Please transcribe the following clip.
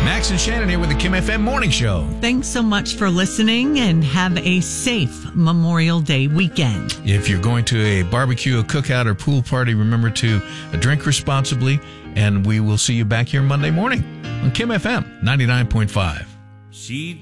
Max and Shannon here with the Kim FM Morning Show. Thanks so much for listening and have a safe Memorial Day weekend. If you're going to a barbecue, a cookout, or pool party, remember to drink responsibly, and we will see you back here Monday morning on Kim FM 99.5.